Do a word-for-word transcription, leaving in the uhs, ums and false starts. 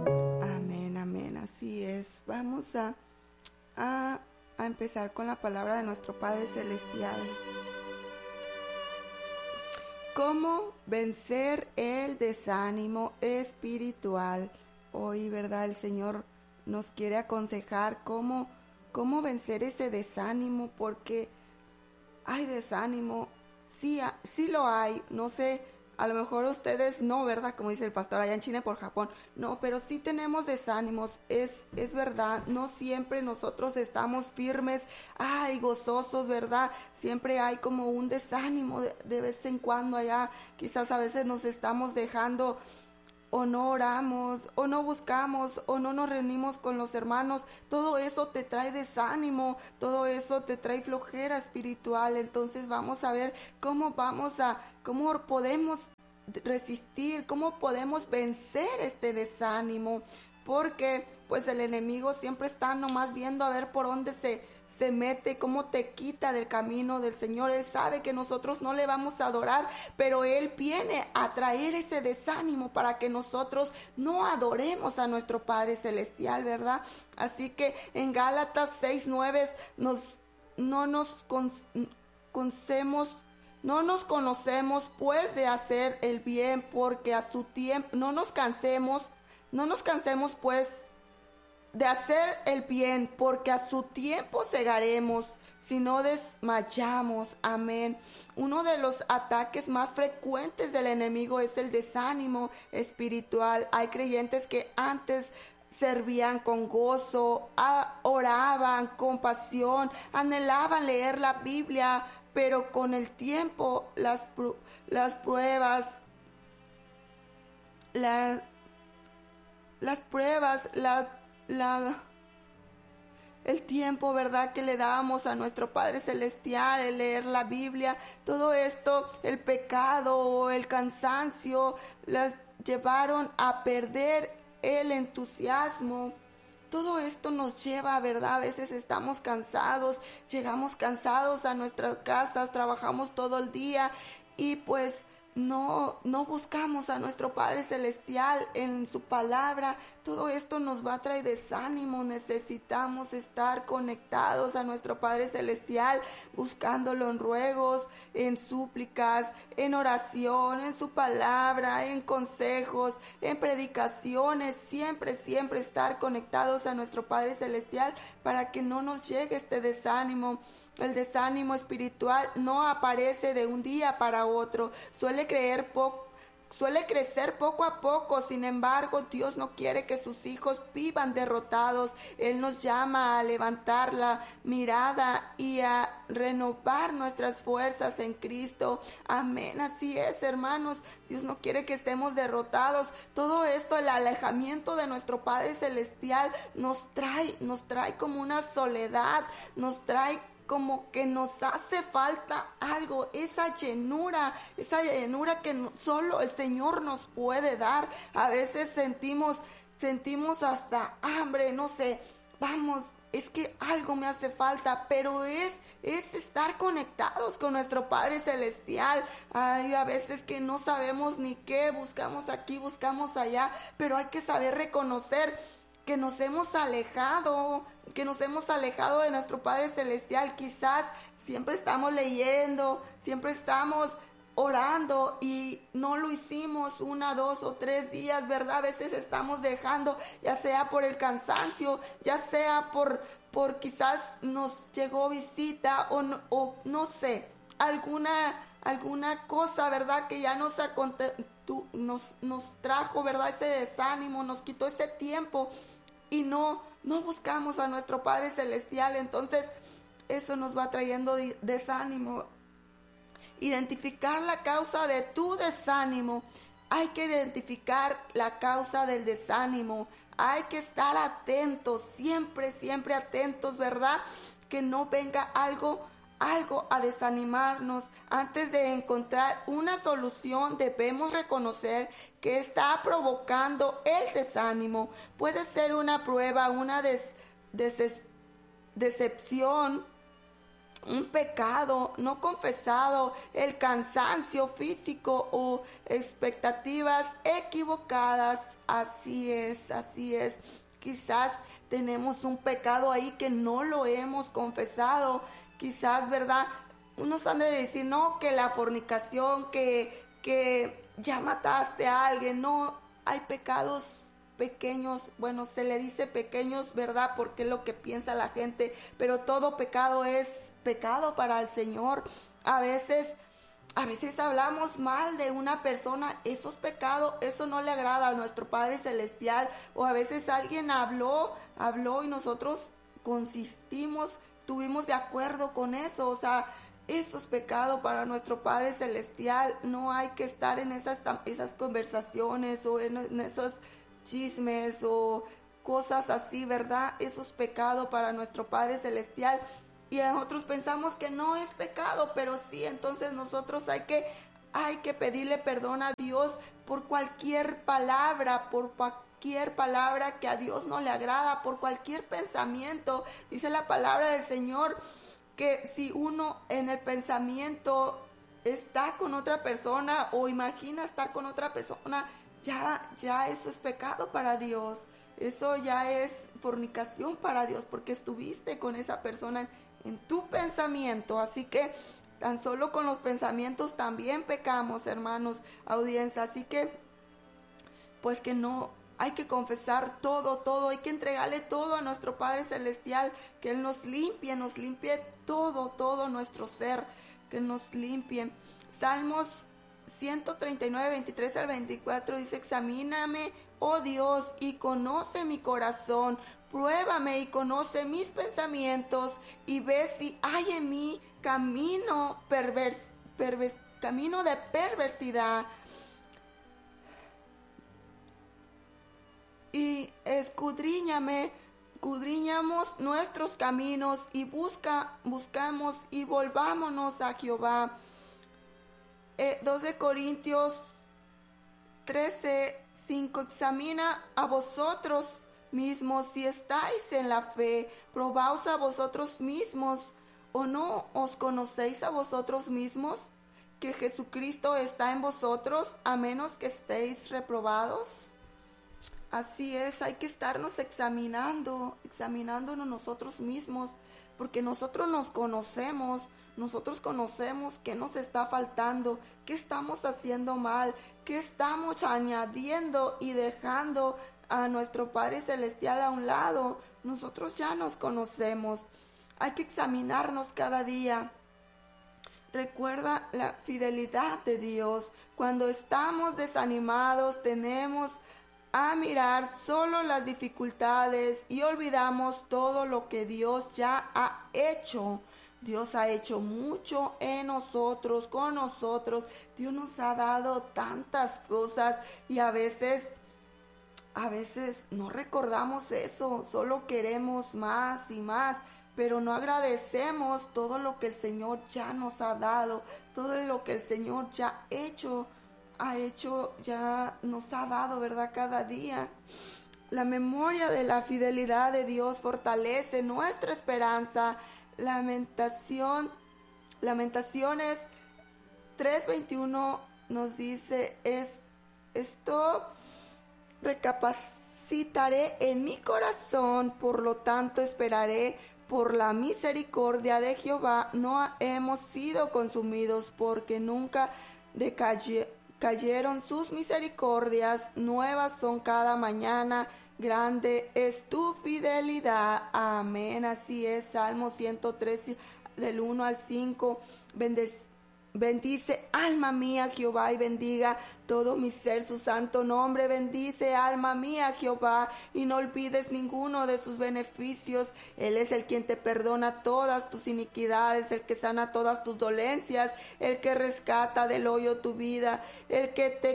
Amén, amén, así es. Vamos a, a, a empezar con la palabra de nuestro Padre Celestial. ¿Cómo vencer el desánimo espiritual? Hoy, ¿verdad? El Señor nos quiere aconsejar cómo, cómo vencer ese desánimo, porque hay desánimo, sí, sí lo hay, no sé. A lo mejor ustedes no, ¿verdad? Como dice el pastor allá en China por Japón. No, pero sí tenemos desánimos. Es, es verdad. No siempre nosotros estamos firmes, ay, gozosos, ¿verdad? Siempre hay como un desánimo de, de vez en cuando allá. Quizás a veces nos estamos dejando, o no oramos, o no buscamos, o no nos reunimos con los hermanos. Todo eso te trae desánimo, todo eso te trae flojera espiritual. Entonces vamos a ver cómo vamos a, cómo podemos resistir, cómo podemos vencer este desánimo, porque pues el enemigo siempre está nomás viendo a ver por dónde se se mete, cómo te quita del camino del Señor. Él sabe que nosotros no le vamos a adorar, pero Él viene a traer ese desánimo para que nosotros no adoremos a nuestro Padre Celestial, ¿verdad? Así que en Gálatas seis nueve nos, no nos con, concemos No nos conocemos pues de hacer el bien, porque a su tiempo, no nos cansemos, no nos cansemos pues de hacer el bien, porque a su tiempo segaremos, si no desmayamos. Amén. Uno de los ataques más frecuentes del enemigo es el desánimo espiritual. Hay creyentes que antes servían con gozo, oraban con pasión, anhelaban leer la Biblia, pero con el tiempo las, las pruebas, la, las pruebas, la La, el tiempo, ¿verdad?, que le dábamos a nuestro Padre Celestial, el leer la Biblia, todo esto, el pecado o el cansancio, las llevaron a perder el entusiasmo. Todo esto nos lleva, ¿verdad? A veces estamos cansados, llegamos cansados a nuestras casas, trabajamos todo el día y pues No, no buscamos a nuestro Padre Celestial en su palabra. Todo esto nos va a traer desánimo. Necesitamos estar conectados a nuestro Padre Celestial, buscándolo en ruegos, en súplicas, en oración, en su palabra, en consejos, en predicaciones. Siempre, siempre estar conectados a nuestro Padre Celestial para que no nos llegue este desánimo. El desánimo espiritual no aparece de un día para otro, suele creer poco. Suele crecer poco a poco. Sin embargo, Dios no quiere que sus hijos vivan derrotados. Él nos llama a levantar la mirada y a renovar nuestras fuerzas en Cristo. Amén. Así es, hermanos. Dios no quiere que estemos derrotados. Todo esto, el alejamiento de nuestro Padre Celestial, nos trae, nos trae como una soledad, nos trae como que nos hace falta algo, esa llenura, esa llenura que solo el Señor nos puede dar. A veces sentimos, sentimos hasta hambre, no sé, vamos, es que algo me hace falta, pero es, es estar conectados con nuestro Padre Celestial. Hay a veces que no sabemos ni qué, buscamos aquí, buscamos allá, pero hay que saber reconocer que nos hemos alejado, que nos hemos alejado de nuestro Padre Celestial. Quizás siempre estamos leyendo, siempre estamos orando y no lo hicimos una, dos o tres días, ¿verdad? A veces estamos dejando, ya sea por el cansancio, ya sea por, por quizás nos llegó visita o no, o no sé, alguna, alguna cosa, ¿verdad? Que ya nos, nos, nos trajo, ¿verdad? Ese desánimo, nos quitó ese tiempo. Y no, no buscamos a nuestro Padre Celestial. Entonces eso nos va trayendo desánimo. Identificar la causa de tu desánimo. Hay que identificar la causa del desánimo. Hay que estar atentos, siempre, siempre atentos, ¿verdad? Que no venga algo algo a desanimarnos. Antes de encontrar una solución, debemos reconocer que está provocando el desánimo. Puede ser una prueba, una des, des, decepción, un pecado no confesado, el cansancio físico o expectativas equivocadas. Así es, así es. Quizás tenemos un pecado ahí que no lo hemos confesado. Quizás, ¿verdad? Unos han de decir, no, que la fornicación, que, que ya mataste a alguien. No, hay pecados pequeños, bueno, se le dice pequeños, ¿verdad? Porque es lo que piensa la gente, pero todo pecado es pecado para el Señor. A veces, a veces hablamos mal de una persona, eso es pecado, eso no le agrada a nuestro Padre Celestial. O a veces alguien habló, habló y nosotros consistimos, estuvimos de acuerdo con eso, o sea, eso es pecado para nuestro Padre Celestial. No hay que estar en esas, esas conversaciones o en, en esos chismes o cosas así, ¿verdad? Eso es pecado para nuestro Padre Celestial. Y nosotros pensamos que no es pecado, pero sí. Entonces nosotros hay que, hay que pedirle perdón a Dios por cualquier palabra, por cualquier palabra que a Dios no le agrada, por cualquier pensamiento. Dice la palabra del Señor que si uno en el pensamiento está con otra persona o imagina estar con otra persona, Ya, ya eso es pecado para Dios. Eso ya es fornicación para Dios, porque estuviste con esa persona en, en tu pensamiento. Así que tan solo con los pensamientos también pecamos, hermanos, audiencia. Así que, pues que no, hay que confesar todo, todo. Hay que entregarle todo a nuestro Padre Celestial, que Él nos limpie, nos limpie todo, todo nuestro ser, que nos limpie. Salmos ciento treinta y nueve, veintitrés al veinticuatro dice: examíname, oh Dios, y conoce mi corazón, pruébame y conoce mis pensamientos, y ve si hay en mí camino pervers, pervers, camino de perversidad, y escudriñame, escudriñamos nuestros caminos, y busca, buscamos y volvámonos a Jehová. Eh, dos de Corintios trece, cinco, examina a vosotros mismos si estáis en la fe, probaos a vosotros mismos, o no os conocéis a vosotros mismos, que Jesucristo está en vosotros, a menos que estéis reprobados. Así es, hay que estarnos examinando, examinándonos nosotros mismos, porque nosotros nos conocemos, nosotros conocemos qué nos está faltando, qué estamos haciendo mal, qué estamos añadiendo y dejando a nuestro Padre Celestial a un lado. Nosotros ya nos conocemos, hay que examinarnos cada día. Recuerda la fidelidad de Dios. Cuando estamos desanimados, tenemos a mirar solo las dificultades y olvidamos todo lo que Dios ya ha hecho. Dios ha hecho mucho en nosotros, con nosotros. Dios nos ha dado tantas cosas y a veces, a veces no recordamos eso. Solo queremos más y más, pero no agradecemos todo lo que el Señor ya nos ha dado, todo lo que el Señor ya ha hecho. ha hecho, ya nos ha dado, ¿verdad? Cada día. La memoria de la fidelidad de Dios fortalece nuestra esperanza. Lamentación, Lamentaciones tres veintiuno nos dice, es, esto recapacitaré en mi corazón, por lo tanto esperaré por la misericordia de Jehová. No hemos sido consumidos, porque nunca decayó. Cayeron sus misericordias, nuevas son cada mañana, grande es tu fidelidad. Amén, así es. Salmo ciento trece, del uno al cinco. Bendice, bendice alma mía Jehová, y bendiga todo mi ser su santo nombre. Bendice alma mía Jehová, y no olvides ninguno de sus beneficios. Él es el quien te perdona todas tus iniquidades, el que sana todas tus dolencias, el que rescata del hoyo tu vida, el que te